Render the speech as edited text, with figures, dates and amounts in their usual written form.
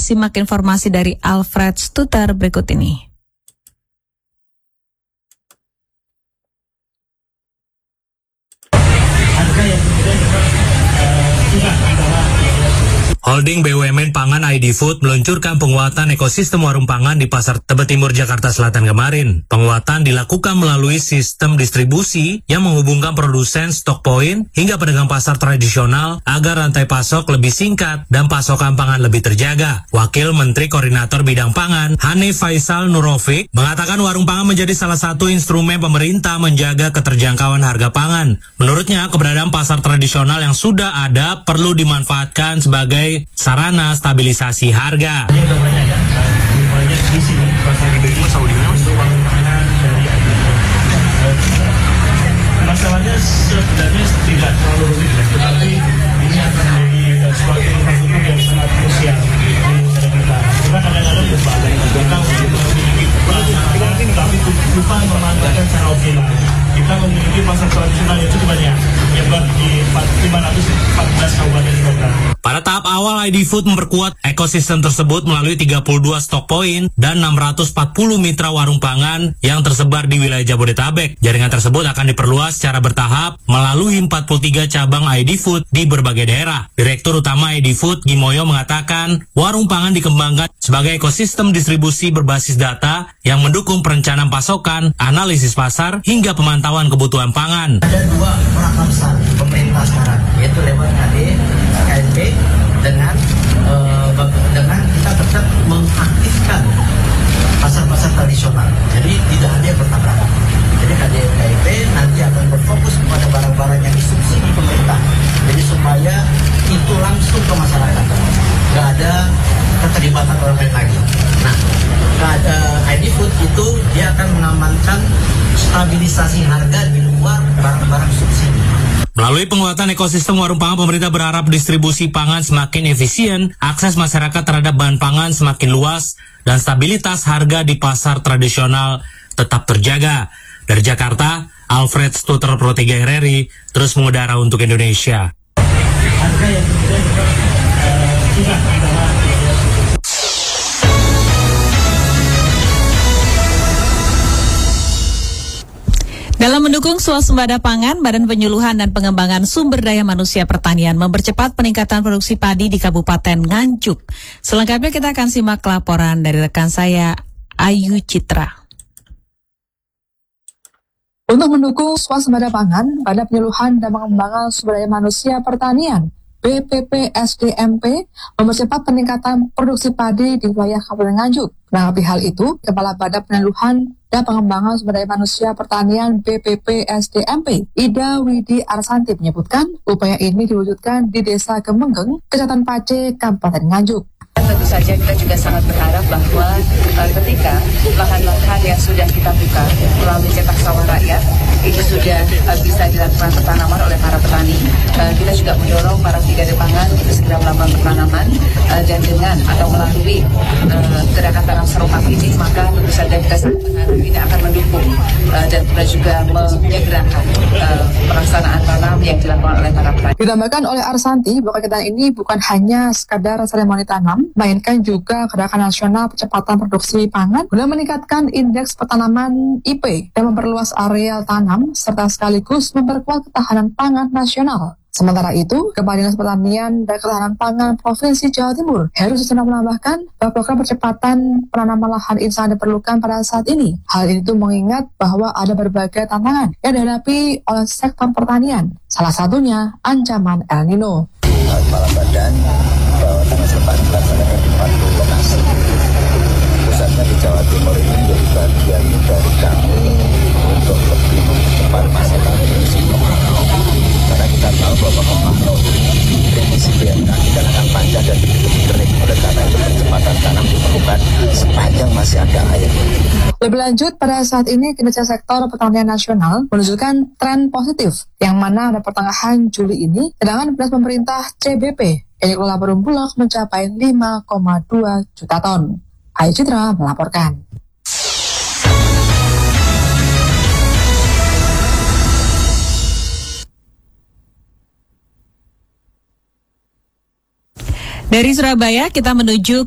simak informasi dari Alfred Stuter berikut ini. Holding BUMN Pangan ID Food meluncurkan penguatan ekosistem warung pangan di Pasar Tebet Timur, Jakarta Selatan kemarin. Penguatan dilakukan melalui sistem distribusi yang menghubungkan produsen, stok point, hingga pedagang pasar tradisional agar rantai pasok lebih singkat dan pasokan pangan lebih terjaga. Wakil Menteri Koordinator Bidang Pangan, Hanif Faisal Nurofik, mengatakan warung pangan menjadi salah satu instrumen pemerintah menjaga keterjangkauan harga pangan. Menurutnya, keberadaan pasar tradisional yang sudah ada perlu dimanfaatkan sebagai sarana stabilisasi harga. Masalahnya sebenarnya tidak terlalu rumit, tetapi ini akan menjadi suatu infrastruktur yang sangat krusial di negara kita. Kita kadang-kadang lupa kita memiliki pasar, tapi lupa memanfaatkan secara optimal. Kita memiliki pasar tradisional yang cukup banyak, yang di 514 kabupaten kota. Pada tahap awal, ID Food memperkuat ekosistem tersebut melalui 32 stok point dan 640 mitra warung pangan yang tersebar di wilayah Jabodetabek. Jaringan tersebut akan diperluas secara bertahap melalui 43 cabang ID Food di berbagai daerah. Direktur Utama ID Food, Gimoyo, mengatakan warung pangan dikembangkan sebagai ekosistem distribusi berbasis data yang mendukung perencanaan pasokan, analisis pasar, hingga pemantauan kebutuhan pangan. Ada dua perangkat besar pemerintah sekarang, yaitu lewat KNP dengan kita tetap mengaktifkan pasar-pasar tradisional. Jadi tidak ada yang bertabrakan. Jadi KNP nanti akan berfokus kepada barang-barang yang disubsidi pemerintah. Jadi supaya itu langsung ke masyarakat. Nggak ada keterlibatan orang lain lagi. Nah, ID Food itu dia akan mengamankan stabilisasi harga di luar barang-barang subsidi. Melalui penguatan ekosistem warung pangan, pemerintah berharap distribusi pangan semakin efisien, akses masyarakat terhadap bahan pangan semakin luas, dan stabilitas harga di pasar tradisional tetap terjaga. Dari Jakarta, Alfred Stuter, Pro 3 RRI, terus mengudara untuk Indonesia. Harga yang kemudian sudah Dalam mendukung swasembada pangan, Badan Penyuluhan dan Pengembangan Sumber Daya Manusia Pertanian mempercepat peningkatan produksi padi di Kabupaten Nganjuk. Selengkapnya kita akan simak laporan dari rekan saya, Ayu Citra. Untuk mendukung swasembada pangan, Badan Penyuluhan dan Pengembangan Sumber Daya Manusia Pertanian BPPSDMP mempercepat peningkatan produksi padi di wilayah Kabupaten Nganjuk. Menanggapi hal itu, Kepala Badan Penyuluhan dan Pengembangan Sumber Daya Manusia Pertanian BPPSDMP, Ida Widi Arsanti menyebutkan upaya ini diwujudkan di Desa Gemenggeng, Kecamatan Pace, Kabupaten Nganjuk. Tentu saja kita juga sangat berharap bahwa ketika lahan-lahan yang sudah kita buka melalui cetak sawah rakyat ini sudah bisa dilakukan pertanaman oleh para petani, kita juga mendorong para brigade pangan untuk segera melakukan pertanaman dan dengan atau melalui gerakan tanam serempak ini, maka tentu saja kita sangat berharap ini akan mendukung dan juga menyegerakan pelaksanaan tanam yang dilakukan oleh para petani. Ditambahkan oleh Arsanti bahwa kegiatan ini bukan hanya sekadar seremoni tanam, melainkan juga gerakan nasional percepatan produksi pangan guna meningkatkan indeks pertanaman IP dan memperluas areal tanam serta sekaligus memperkuat ketahanan pangan nasional. Sementara itu, Kepala Dinas Pertanian dan Ketahanan Pangan Provinsi Jawa Timur, Heru Susana, menambahkan bahwa program percepatan penanaman lahan ini sangat diperlukan pada saat ini. Hal itu mengingat bahwa ada berbagai tantangan yang dihadapi oleh sektor pertanian, salah satunya ancaman El Nino. Kepala Badan bahwa tanah serempak dilaksanakan di 40 lokasi. Pusatnya di Jawa Timur ini menjadi bagian dari kami untuk lebih cepat masalah produksi. Karena kita tahu bahwa pemantau prediksi BMKG kita akan panjang dan begitu kering. Oleh karena itu percepatan tanam diperlukan sepanjang masih ada air. Lebih lanjut, pada saat ini kinerja sektor pertanian nasional menunjukkan tren positif, yang mana pada pertengahan Juli ini cadangan beras pemerintah CBP yang dikelola Perum Bulog mencapai 5,2 juta ton. Ayu Citra melaporkan. Dari Surabaya kita menuju